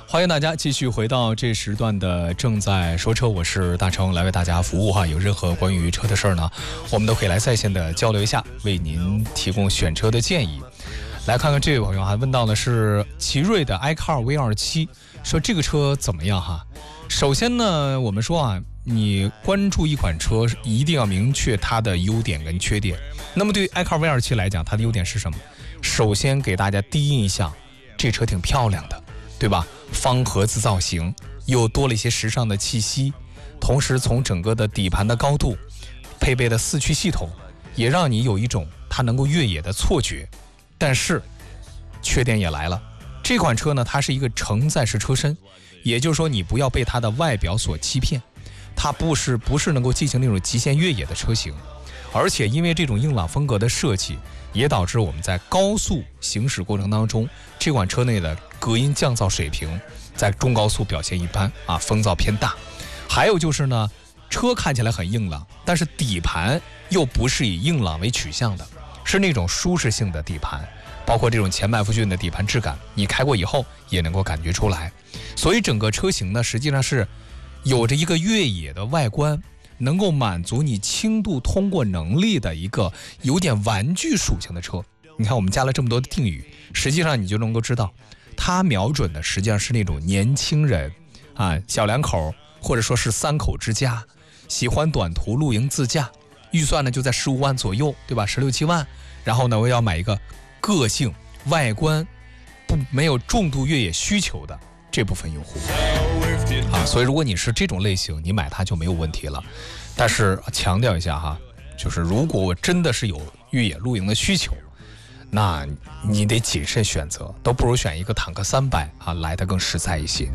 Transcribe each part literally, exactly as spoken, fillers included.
欢迎大家继续回到这时段的正在说车，我是大成，来为大家服务哈。有任何关于车的事儿呢，我们都可以来在线的交流一下，为您提供选车的建议。来看看这位朋友还问到的是奇瑞的 iCar V 二十七， 说这个车怎么样哈？首先呢，我们说啊，你关注一款车一定要明确它的优点跟缺点。那么对于 iCar V 二十七 来讲，它的优点是什么？首先给大家第一印象，这车挺漂亮的，对吧？方盒子造型又多了一些时尚的气息，同时从整个的底盘的高度配备的四驱系统也让你有一种它能够越野的错觉。但是缺点也来了，这款车呢，它是一个承载式车身，也就是说你不要被它的外表所欺骗，它不是不是能够进行那种极限越野的车型。而且因为这种硬朗风格的设计，也导致我们在高速行驶过程当中，这款车内的隔音降噪水平在中高速表现一般啊，风噪偏大。还有就是呢，车看起来很硬朗，但是底盘又不是以硬朗为取向的，是那种舒适性的底盘，包括这种前麦弗逊的底盘质感，你开过以后也能够感觉出来。所以整个车型呢，实际上是有着一个越野的外观，能够满足你轻度通过能力的一个有点玩具属性的车。你看我们加了这么多的定语，实际上你就能够知道，它瞄准的实际上是那种年轻人啊，小两口或者说是三口之家，喜欢短途露营自驾，预算呢就在十五万左右，对吧？十六七万，然后呢我要买一个个性外观不没有重度越野需求的这部分用户啊，所以如果你是这种类型，你买它就没有问题了。但是强调一下哈，就是如果我真的是有越野露营的需求，那你得谨慎选择，都不如选一个坦克三百啊，来得更实在一些。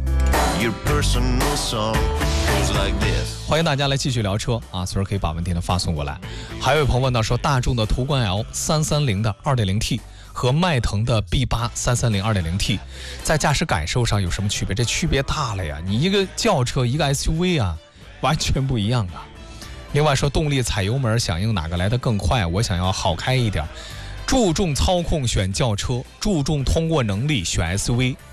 欢迎大家来继续聊车啊，随时可以把问题呢发送过来。还有一位朋友问到说，大众的途观 L 三三零的 二点零 T 和迈腾的 B 八 三三零 二点零 T 在驾驶感受上有什么区别？这区别大了呀，你一个轿车一个 S U V 啊，完全不一样啊。另外说动力踩油门响应哪个来得更快，我想要好开一点，注重操控选轿车，注重通过能力选 S U V。